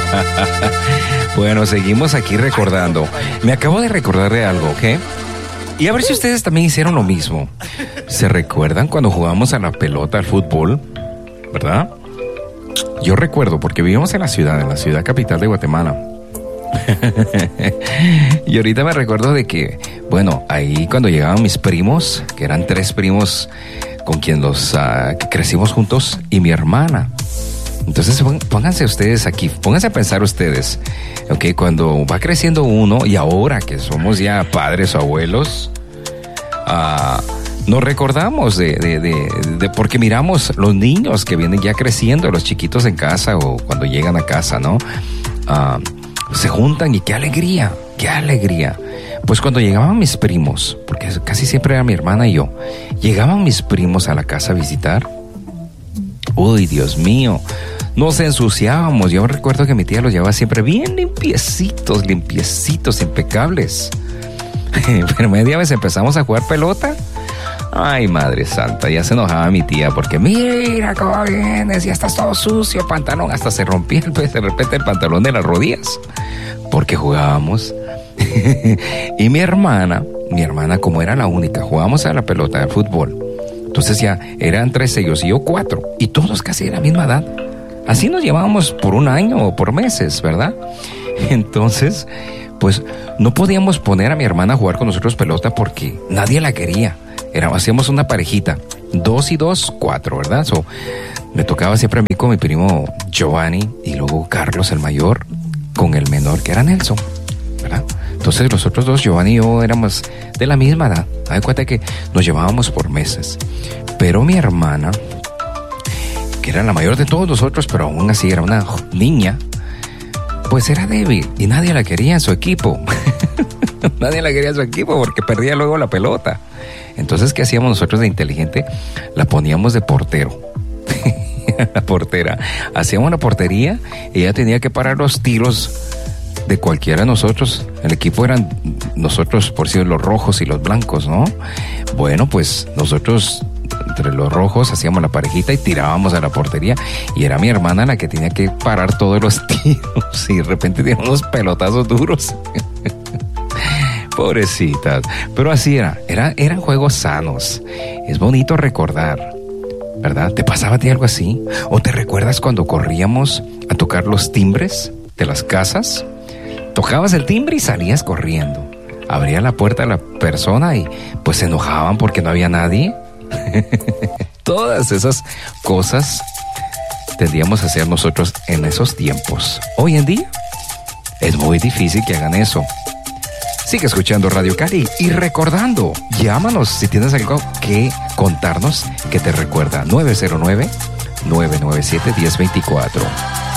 Bueno, seguimos aquí recordando. Me acabo de recordar de algo, ¿ok? Y a ver si ustedes también hicieron lo mismo. ¿Se recuerdan cuando jugábamos a la pelota, al fútbol? ¿Verdad? Yo recuerdo porque vivimos en la ciudad capital de Guatemala. Y ahorita me recuerdo de que, bueno, ahí cuando llegaban mis primos, que eran 3 primos con quien que crecimos juntos, y mi hermana. Entonces pónganse ustedes aquí, pónganse a pensar ustedes, ok, cuando va creciendo uno y ahora que somos ya padres o abuelos, nos recordamos de porque miramos los niños que vienen ya creciendo, los chiquitos en casa o cuando llegan a casa, ¿no? Se juntan y qué alegría. Pues cuando llegaban mis primos, porque casi siempre era mi hermana y yo, llegaban mis primos a la casa a visitar. Uy, Dios mío, nos ensuciábamos. Yo recuerdo que mi tía los llevaba siempre bien limpiecitos, impecables. Pero media vez empezamos a jugar pelota. Ay, Madre Santa, ya se enojaba mi tía porque mira cómo vienes, ya estás todo sucio, pantalón. Hasta se rompía de repente el pantalón de las rodillas porque jugábamos. Y mi hermana, como era la única, jugábamos a la pelota, al fútbol. Entonces ya eran 3 ellos y yo 4, y todos casi de la misma edad. Así nos llevábamos por un año o por meses, ¿verdad? Entonces, pues no podíamos poner a mi hermana a jugar con nosotros pelota porque nadie la quería. Hacíamos una parejita, 2 y 2, 4, ¿verdad? Me tocaba siempre a mí con mi primo Giovanni y luego Carlos el mayor con el menor que era Nelson, ¿verdad? Entonces los otros 2, Giovanni y yo, éramos de la misma edad. Hay cuenta que nos llevábamos por meses. Pero mi hermana, que era la mayor de todos nosotros, pero aún así era una niña, pues era débil y nadie la quería en su equipo. Nadie la quería en su equipo porque perdía luego la pelota. Entonces, ¿qué hacíamos nosotros de inteligente? La poníamos de portero. La portera. Hacíamos una portería y ella tenía que parar los tiros de cualquiera de nosotros. El equipo eran nosotros, por decir, los rojos y los blancos, ¿no? Bueno, pues nosotros entre los rojos hacíamos la parejita y tirábamos a la portería, y era mi hermana la que tenía que parar todos los tiros y de repente tenía unos pelotazos duros. Pobrecitas, pero así eran juegos sanos. Es bonito recordar, ¿verdad? ¿Te pasaba a ti algo así? ¿O te recuerdas cuando corríamos a tocar los timbres de las casas? Tocabas el timbre y salías corriendo. Abría la puerta a la persona y pues se enojaban porque no había nadie. Todas esas cosas tendríamos a hacer nosotros en esos tiempos. Hoy en día es muy difícil que hagan eso. Sigue escuchando Radio Cali y recordando. Llámanos si tienes algo que contarnos que te recuerda. 909-997-1024.